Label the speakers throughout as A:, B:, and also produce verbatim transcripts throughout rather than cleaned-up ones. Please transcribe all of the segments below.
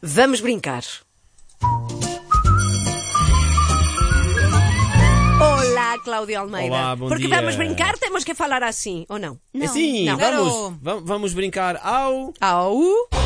A: Vamos brincar. Olá, Cláudia Almeida.
B: Olá, bom
A: Porque
B: dia.
A: vamos brincar, temos que falar assim, ou não?
B: É sim,
A: Não.
B: vamos, va- vamos brincar ao...
A: Ao...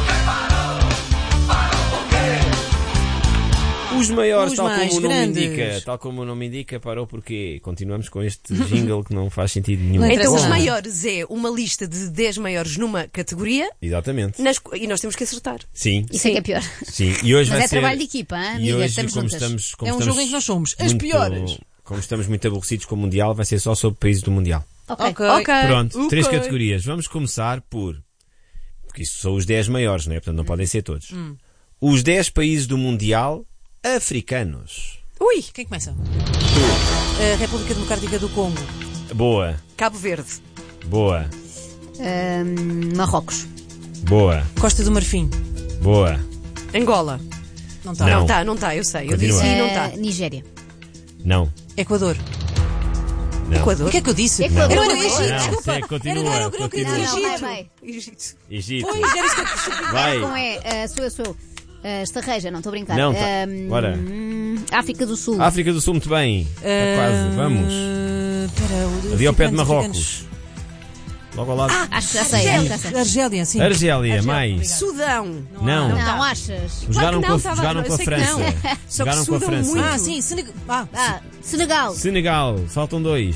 B: Os maiores,
C: Os
B: tal
C: mais
B: como o nome
C: grandes.
B: indica. Tal como o nome indica, parou porque continuamos com este jingle que não faz sentido nenhum.
C: Não
A: Então,
C: interessa
A: os
C: nada.
A: maiores é uma lista de dez maiores numa categoria
B: Exatamente.
A: nas- e nós temos que acertar.
B: Sim,
D: Isso é que é pior.
B: sim. E hoje
D: Mas
B: vai
D: é
B: ser...
D: trabalho de equipa, hein,
B: E
D: amiga?
B: hoje,
D: Estamos
B: como
D: juntas.
B: estamos, como
C: É um
B: estamos
C: jogo em que nós somos as
B: muito-
C: piores.
B: Como estamos muito aborrecidos com o Mundial, vai ser só sobre países do Mundial.
D: Ok.
C: Ok.
A: Ok.
B: Pronto,
A: Ok.
B: três categorias. Vamos começar por... Porque isso são os dez maiores, não é? Portanto, não podem ser todos.
C: Hum.
B: Os dez países do Mundial africanos.
A: Ui,
C: Quem começa? A República Democrática do Congo.
B: Boa,
A: Cabo Verde.
B: boa,
D: Ahm, Marrocos.
B: boa,
C: Costa do Marfim.
B: boa.
A: Angola.
C: Não está.
B: Não.
A: Não está, não está, eu sei. Eu
B: Continua.
A: disse e não
D: Ah,
A: está.
D: Nigéria.
B: Não,
C: Equador.
B: não.
A: Equador.
C: O que é que eu disse?
D: Equador.
C: Era o
D: Não,
C: Egito,
B: não,
C: desculpa.
B: sim, continua,
C: Era, não era o que eu queria
B: continua.
C: dizer.
D: Não,
C: Egito.
D: vai, vai.
A: Egito.
B: Egito.
C: Pois, era isso que eu
B: Vai.
D: Não é, ah, sou eu, sou eu. Ah, Estarreja, não estou a brincar.
B: Não, tá.
D: Ahm,
B: Bora.
D: África do Sul.
B: África do Sul, muito bem. Está quase, vamos.
C: Ah, espera, o-
B: Ali ao pé de
C: africanos,
B: Marrocos. Logo ao lado.
D: Acho que já sei, acho que já sei.
C: Argélia, sim.
B: Argélia, mais.
A: Sudão.
B: Não.
D: Não, achas?
B: Jogaram
A: Claro que
B: com,
A: não,
B: a-
A: tava-
B: jogaram
A: eu
B: com a
A: sei que
B: França.
A: não. Só que
B: Jogaram com a
A: sudam
B: França.
A: muito.
C: Ah, sim, Senegal. Ah,
D: Ah, Senegal.
B: Senegal, faltam dois.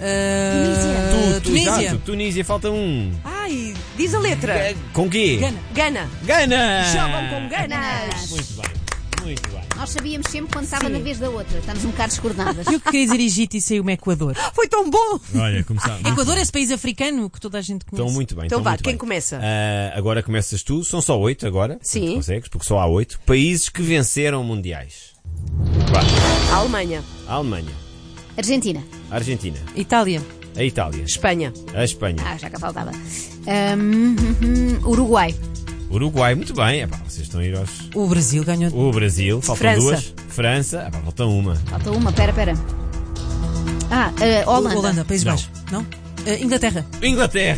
C: ah,
B: Tu, tu,
C: Tunísia.
B: exato, Tunísia, falta um.
A: Ai, diz a letra.
B: Com quê?
C: Gana.
A: Gana.
B: Gana!
A: Jogam com ganas.
B: Muito bem, muito bem.
D: Nós sabíamos sempre quando estava na vez da outra. Estamos um bocado descoordenadas.
C: E o que queria dizer Egito e saiu-me Equador.
A: Foi tão bom.
B: Olha, começaram.
C: Equador é esse país africano que toda a gente conhece.
B: Estão muito bem.
A: Então
B: estão
A: vá,
B: muito
A: quem
B: bem.
A: começa?
B: Ah, agora começas tu, são só oito agora.
A: Sim.
B: Portanto, consegues, porque só há oito. Países que venceram mundiais. Vá.
A: A Alemanha.
B: A Alemanha,
D: Argentina.
B: a Argentina,
C: Itália.
B: a Itália,
A: Espanha.
B: a Espanha,
D: Ah, já cá faltava. Ahm, Uruguai.
B: Uruguai, muito bem. Epá, vocês estão a ir aos...
C: O Brasil ganhou.
B: O Brasil, faltam
A: França.
B: duas. França, epá, falta uma.
D: Falta uma, pera, pera. Ah, ah, Holanda.
C: Holanda, Países
B: Não.
C: Baixos. Não? Ah, Inglaterra.
B: Inglaterra.